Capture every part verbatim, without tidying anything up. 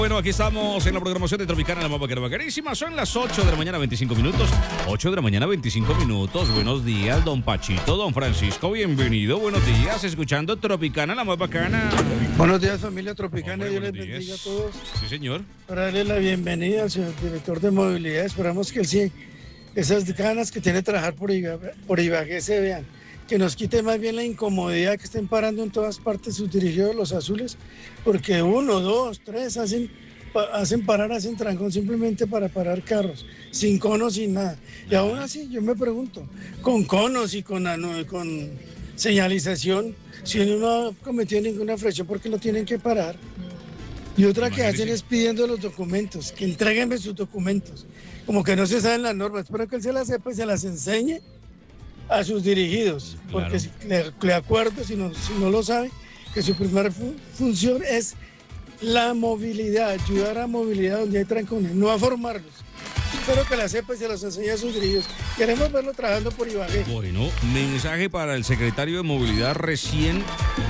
Bueno, aquí estamos en la programación de Tropicana, la más bacana, bacanísima. Son las ocho de la mañana, veinticinco minutos. ocho de la mañana, veinticinco minutos. Buenos días, don Pachito, don Francisco, bienvenido. Buenos días, escuchando Tropicana, la más bacana. Buenos días, familia Tropicana. Hombre, Dios les buenos días. bendiga a todos. Sí, señor. Para darle la bienvenida al señor director de movilidad. Esperamos que él sí, esas ganas que tiene de trabajar por Ibagué, por Ibagué se vean. Que nos quite más bien la incomodidad que estén parando en todas partes sus dirigidos los azules, porque uno, dos, tres hacen, pa- hacen parar, hacen trancón simplemente para parar carros, sin conos, sin nada. Y aún así, yo me pregunto, con conos y con, anu- con señalización, si uno no ha cometido ninguna infracción, ¿por qué lo tienen que parar? Y otra que hacen es pidiendo los documentos, que entréguenme sus documentos, como que no se saben las normas. Espero que él se las sepa y se las enseñe a sus dirigidos, porque Claro. si- le, le acuerdo, si no, si no lo sabe, que su primera fu- función es la movilidad, ayudar a movilidad donde hay trancones, no a formarlos. Espero que la sepa y se los enseñe a sus dirigidos. Queremos verlo trabajando por Ibagué. Bueno, mensaje para el secretario de Movilidad recién...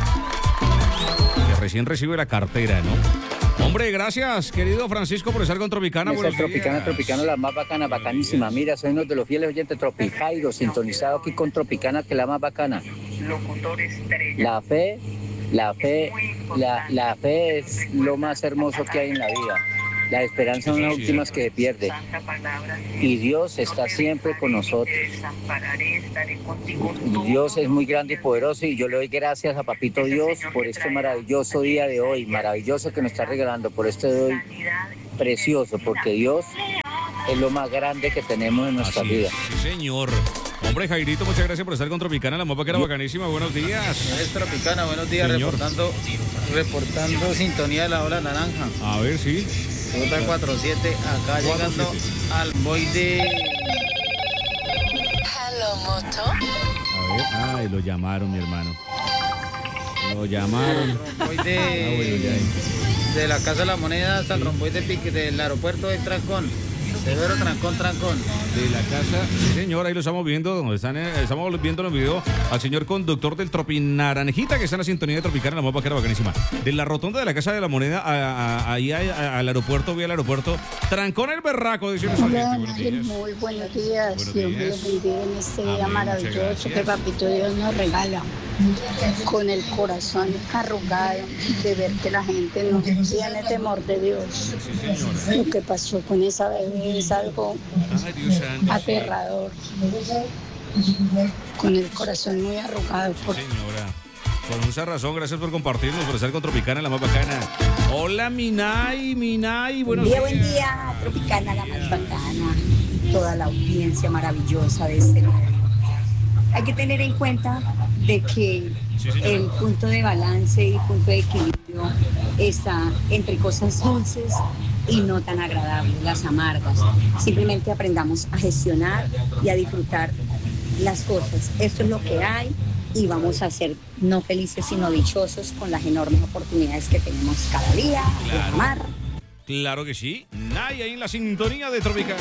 que recién recibe la cartera, ¿no? Hombre, gracias, querido Francisco, por estar con Tropicana. Esa Buenos Tropicana, días. Tropicana, la más bacana, bacanísima. Mira, soy uno de los fieles oyentes Tropijairo, sintonizado aquí con Tropicana, que es la más bacana. Locutor estrella. La fe, la fe, la, la fe es lo más hermoso que hay en la vida. La esperanza son las últimas que se pierde. Santa palabra. Y Dios está siempre con nosotros. Te desampararé, estaré contigo. Dios es muy grande y poderoso y yo le doy gracias a Papito Dios por este maravilloso día de hoy, maravilloso que nos está regalando, por este hoy precioso, porque Dios es lo más grande que tenemos en nuestra Así vida. es, sí, señor. Hombre, Jairito, muchas gracias por estar con Tropicana, la más bacana, bacanísima. Buenos días. Es Tropicana, buenos días, Señor. reportando, reportando sintonía de la ola naranja. A ver, sí. Ruta cuatro siete, acá llegando al boy de... Hello, Moto. A ver, ay, lo llamaron, mi hermano. Lo llamaron. Romboy Ah, bueno, ya, de, de la Casa de la Moneda hasta el Romboy de Pique, del aeropuerto de Trancón. Severo Trancón, Trancón. De la casa, sí señor, ahí lo estamos viendo, donde están, eh, estamos viendo en el video al señor conductor del Tropinaranjita, que está en la sintonía de Tropicana, la más bacana, bacanísima. De la rotonda de la Casa de la Moneda, a- a- ahí a- a- al aeropuerto, vía al aeropuerto, trancón el berraco, dice nuestro Hola, oyente. Buenos Ángel, días. muy buenos días. Buenos Dios días. los bendiga en este Amén, día muchas maravilloso gracias. que Papito Dios nos regala. Con el corazón arrugado de ver que la gente no tiene temor de Dios. Lo que pasó con esa bebé es algo Ay, Dios santo. aterrador. Con el corazón muy arrugado por Señora, con mucha razón, gracias por compartirnos, por estar con Tropicana, la más bacana. Hola, Minay, Minay, buenos Buen día, días. buen día, Tropicana, la más bacana, toda la audiencia maravillosa de este lugar. Hay que tener en cuenta de que Sí, señora. el punto de balance y punto de equilibrio está entre cosas dulces y no tan agradables, las amargas. Simplemente aprendamos a gestionar y a disfrutar las cosas. Esto es lo que hay y vamos a ser no felices sino dichosos con las enormes oportunidades que tenemos cada día de Claro. amar. Claro que sí, Nay ahí en la sintonía de Tropicana.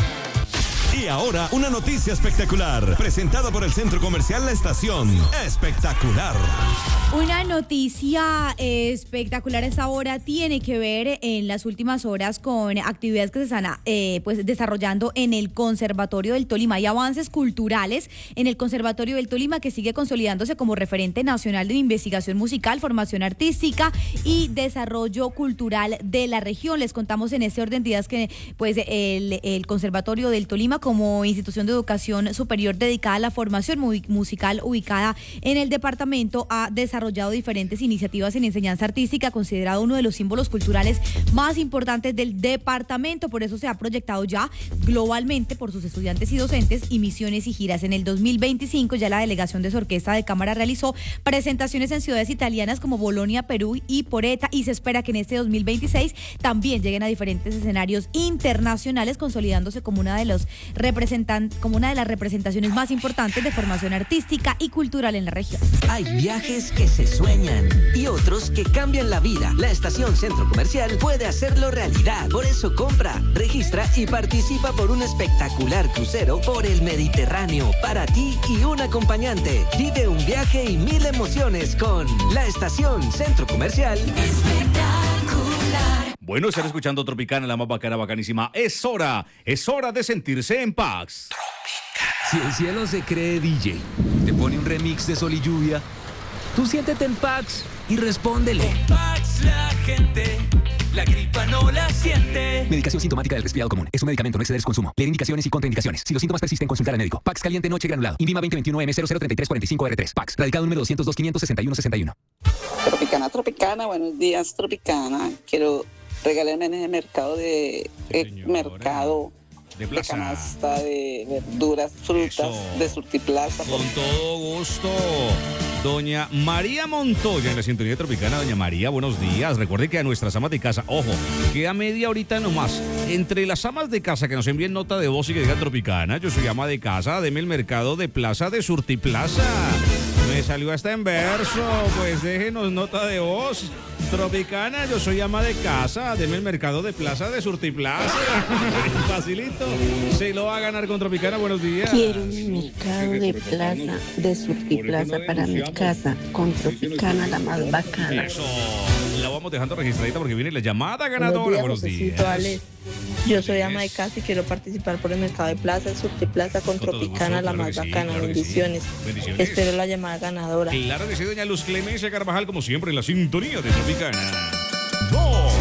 Y ahora, una noticia espectacular, presentada por el Centro Comercial La Estación. Espectacular. Una noticia eh, espectacular a esta hora tiene que ver en las últimas horas con actividades que se están eh, pues, desarrollando en el Conservatorio del Tolima. Hay avances culturales en el Conservatorio del Tolima que sigue consolidándose como referente nacional de investigación musical, formación artística y desarrollo cultural de la región. Les contamos en este orden de ideas que pues, el, el Conservatorio del Tolima, como institución de educación superior dedicada a la formación mu- musical ubicada en el departamento, ha desarrollado diferentes iniciativas en enseñanza artística, considerado uno de los símbolos culturales más importantes del departamento. Por eso se ha proyectado ya globalmente por sus estudiantes y docentes y misiones y giras. En el dos mil veinticinco ya la delegación de su orquesta de cámara realizó presentaciones en ciudades italianas como Bolonia, Perú y Poreta, y se espera que en este dos mil veintiséis también lleguen a diferentes escenarios internacionales, consolidándose como una de los representan como una de las representaciones más importantes de formación artística y cultural en la región. Hay viajes que se sueñan y otros que cambian la vida. La Estación Centro Comercial puede hacerlo realidad. Por eso compra, registra y participa por un espectacular crucero por el Mediterráneo para ti y un acompañante. Vive un viaje y mil emociones con la Estación Centro Comercial. Espectacular. Bueno, están escuchando Tropicana, la más bacana, bacanísima. Es hora, es hora de sentirse en paz. Si el cielo se cree D J, te pone un remix de Sol y Lluvia, tú siéntete en Pax y respóndele. En Pax la gente, la gripa no la siente. Medicación sintomática del resfriado común. Es un medicamento, no exceder su consumo. Leer indicaciones y contraindicaciones. Si los síntomas persisten, consultar al médico. Pax caliente noche granulado. Invima veinte veintiuno M cero cero treinta y tres cuarenta y cinco R tres. Pax. Radicado número doscientos dos, quinientos sesenta y uno, sesenta y uno. Tropicana, Tropicana. Buenos días, Tropicana. Quiero regalarme en ese mercado de... Eh, mercado... De plaza. De canasta, de verduras, frutas, Eso. De Surtiplaza. Con todo gusto. Doña María Montoya en la sintonía Tropicana. Doña María, buenos días. Recuerde que a nuestras amas de casa, ojo, queda media horita nomás. Entre las amas de casa que nos envíen nota de voz y que digan Tropicana, yo soy ama de casa, deme el mercado de plaza de Surtiplaza. Me salió hasta en verso, pues déjenos nota de voz. Tropicana, yo soy ama de casa, deme el mercado de plaza de Surtiplaza. Facilito. Se lo va a ganar con Tropicana, buenos días. Quiero un mercado de plaza de Surtiplaza para mi casa, con Tropicana, la más bacana. Eso. La vamos dejando registradita porque viene la llamada ganadora. Buenos días. Buenos días. Yo soy ama de casa y quiero participar por el mercado de plaza, Surtiplaza con Tropicana, la más bacana. Bendiciones. Bendiciones. Espero la llamada ganadora. Claro que sí, doña Luz Clemencia Carvajal, como siempre, en la sintonía de Tropicana. Dos.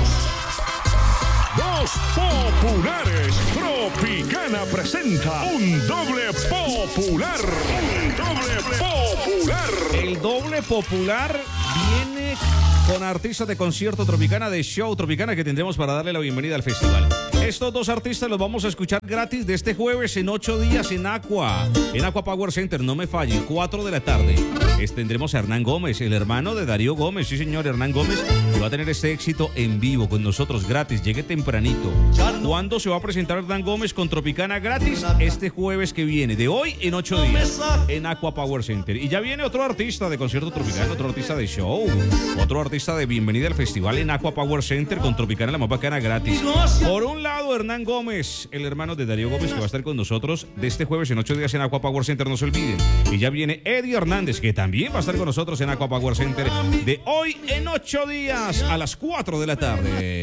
Dos populares. Tropicana presenta un doble popular. Un doble popular. El doble popular viene con artistas de concierto Tropicana, de show Tropicana, que tendremos para darle la bienvenida al festival. Estos dos artistas los vamos a escuchar gratis de este jueves en ocho días en Aqua, en Aqua Power Center, no me falle, cuatro de la tarde. Es, tendremos a Hernán Gómez, el hermano de Darío Gómez, sí señor, Hernán Gómez, que va a tener este éxito en vivo con nosotros gratis, llegue tempranito. ¿Cuándo se va a presentar Hernán Gómez con Tropicana gratis? Este jueves que viene, de hoy en ocho días, en Aqua Power Center. Y ya viene otro artista de concierto Tropicana, otro artista de show, otro artista de bienvenida al festival en Aqua Power Center con Tropicana, la más bacana, gratis. Por un lado, Hernán Gómez, el hermano de Darío Gómez, que va a estar con nosotros de este jueves en ocho días en Aqua Power Center, no se olviden. Y ya viene Eddie Hernández, que también va a estar con nosotros en Aqua Power Center de hoy en ocho días a las cuatro de la tarde.